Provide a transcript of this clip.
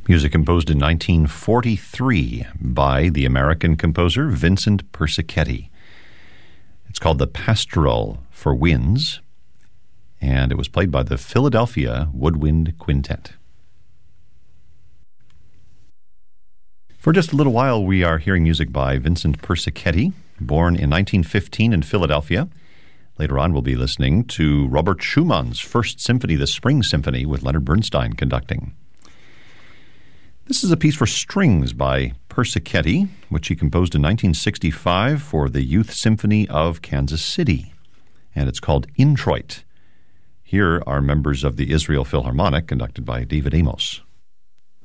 Music composed in 1943 by the American composer Vincent Persichetti. It's called the Pastoral for Winds, and it was played by the Philadelphia Woodwind Quintet. For just a little while, we are hearing music by Vincent Persichetti, born in 1915 in Philadelphia. Later on, we'll be listening to Robert Schumann's First Symphony, the Spring Symphony, with Leonard Bernstein conducting. This is a piece for strings by Persichetti, which he composed in 1965 for the Youth Symphony of Kansas City, and it's called Introit. Here are members of the Israel Philharmonic, conducted by David Amos.